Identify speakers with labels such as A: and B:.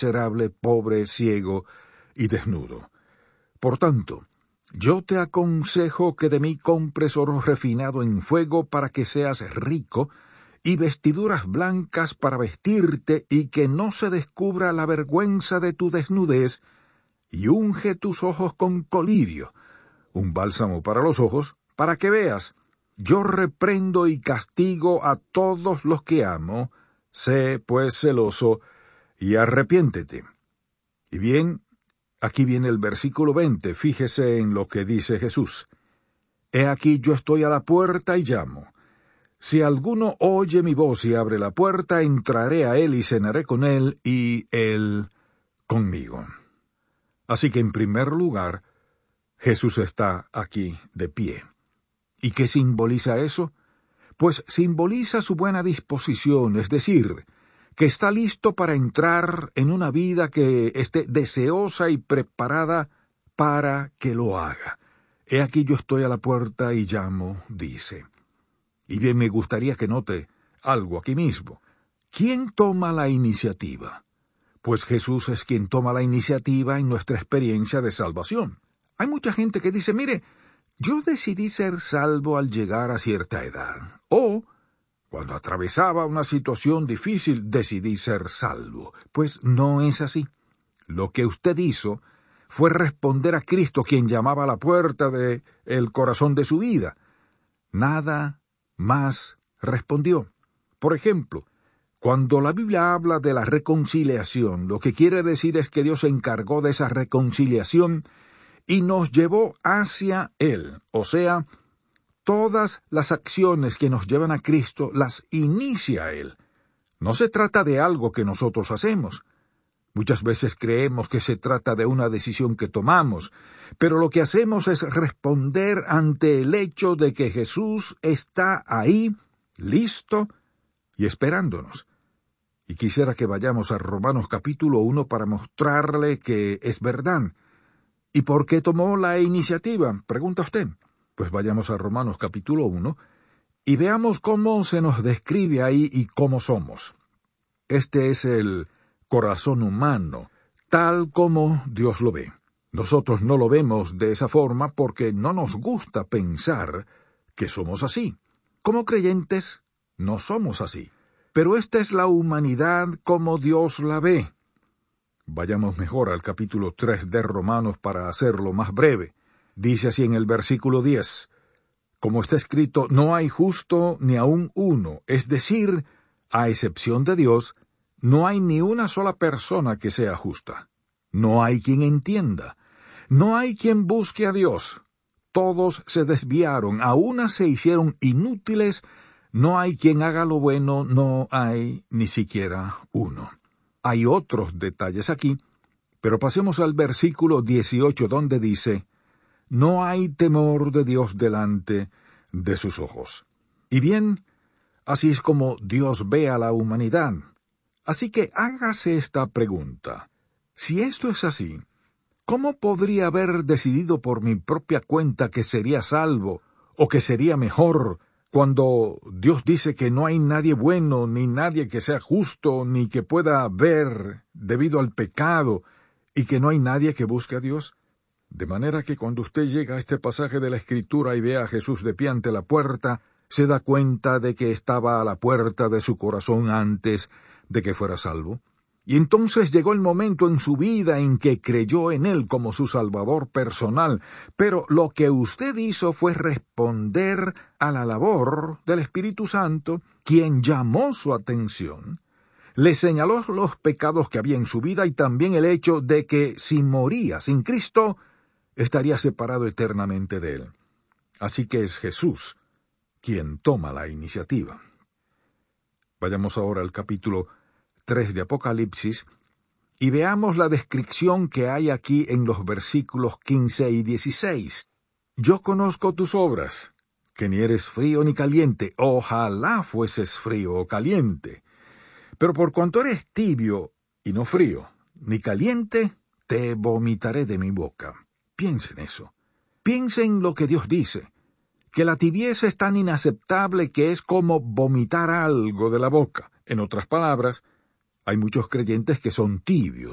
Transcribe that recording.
A: miserable, pobre, ciego y desnudo. Por tanto, yo te aconsejo que de mí compres oro refinado en fuego para que seas rico, y vestiduras blancas para vestirte, y que no se descubra la vergüenza de tu desnudez, y unge tus ojos con colirio, un bálsamo para los ojos, para que veas. Yo reprendo y castigo a todos los que amo. Sé, pues, celoso, y arrepiéntete. Y bien, aquí viene el versículo 20, fíjese en lo que dice Jesús. He aquí yo estoy a la puerta y llamo. Si alguno oye mi voz y abre la puerta, entraré a él y cenaré con él, y él conmigo. Así que, en primer lugar, Jesús está aquí de pie. ¿Y qué simboliza eso? Pues simboliza su buena disposición, es decir, que está listo para entrar en una vida que esté deseosa y preparada para que lo haga. He aquí yo estoy a la puerta y llamo, dice. Y bien, me gustaría que note algo aquí mismo. ¿Quién toma la iniciativa? Pues Jesús es quien toma la iniciativa en nuestra experiencia de salvación. Hay mucha gente que dice, mire, yo decidí ser salvo al llegar a cierta edad. O, cuando atravesaba una situación difícil, decidí ser salvo. Pues no es así. Lo que usted hizo fue responder a Cristo, quien llamaba a la puerta del corazón de su vida. Nada más respondió. Por ejemplo, cuando la Biblia habla de la reconciliación, lo que quiere decir es que Dios se encargó de esa reconciliación y nos llevó hacia Él. O sea, todas las acciones que nos llevan a Cristo las inicia Él. No se trata de algo que nosotros hacemos. Muchas veces creemos que se trata de una decisión que tomamos, pero lo que hacemos es responder ante el hecho de que Jesús está ahí, listo y esperándonos. Y quisiera que vayamos a Romanos capítulo 1 para mostrarle que es verdad. ¿Y por qué tomó la iniciativa? Pregunta usted. Pues vayamos a Romanos capítulo 1 y veamos cómo se nos describe ahí y cómo somos. Este es el corazón humano, tal como Dios lo ve. Nosotros no lo vemos de esa forma porque no nos gusta pensar que somos así. Como creyentes, no somos así. Pero esta es la humanidad como Dios la ve. Vayamos mejor al capítulo 3 de Romanos para hacerlo más breve. Dice así en el versículo 10, como está escrito, no hay justo ni aun uno, es decir, a excepción de Dios, no hay ni una sola persona que sea justa. No hay quien entienda. No hay quien busque a Dios. Todos se desviaron, a una se hicieron inútiles. No hay quien haga lo bueno, no hay ni siquiera uno. Hay otros detalles aquí, pero pasemos al versículo 18, donde dice, no hay temor de Dios delante de sus ojos. Y bien, así es como Dios ve a la humanidad. Así que hágase esta pregunta. Si esto es así, ¿cómo podría haber decidido por mi propia cuenta que sería salvo o que sería mejor cuando Dios dice que no hay nadie bueno, ni nadie que sea justo, ni que pueda ver debido al pecado, y que no hay nadie que busque a Dios? De manera que cuando usted llega a este pasaje de la Escritura y ve a Jesús de pie ante la puerta, se da cuenta de que estaba a la puerta de su corazón antes de que fuera salvo. Y entonces llegó el momento en su vida en que creyó en Él como su Salvador personal, pero lo que usted hizo fue responder a la labor del Espíritu Santo, quien llamó su atención, le señaló los pecados que había en su vida y también el hecho de que si moría sin Cristo, estaría separado eternamente de Él. Así que es Jesús quien toma la iniciativa. Vayamos ahora al capítulo 3 de Apocalipsis, y veamos la descripción que hay aquí en los versículos 15 y 16. Yo conozco tus obras, que ni eres frío ni caliente, ojalá fueses frío o caliente. Pero por cuanto eres tibio y no frío, ni caliente, te vomitaré de mi boca. Piensa en eso. Piensa en lo que Dios dice, que la tibieza es tan inaceptable que es como vomitar algo de la boca. En otras palabras, hay muchos creyentes que son tibios.